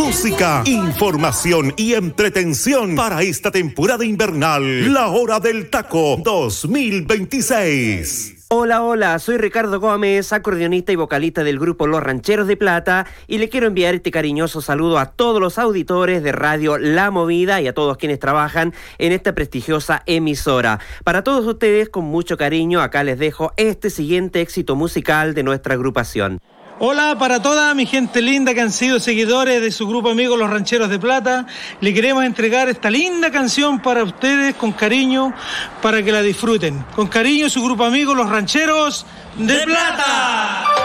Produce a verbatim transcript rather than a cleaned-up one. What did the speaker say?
música, información y entretención para esta temporada invernal. La Hora del Taco dos mil veintiséis. Hola, hola, soy Ricardo Gómez, acordeonista y vocalista del grupo Los Rancheros de Plata, y le quiero enviar este cariñoso saludo a todos los auditores de Radio La Movida y a todos quienes trabajan en esta prestigiosa emisora. Para todos ustedes, con mucho cariño, acá les dejo este siguiente éxito musical de nuestra agrupación. Hola para toda mi gente linda que han sido seguidores de su grupo amigo Los Rancheros de Plata. Le queremos entregar esta linda canción para ustedes con cariño, para que la disfruten. Con cariño su grupo amigo Los Rancheros de, de Plata.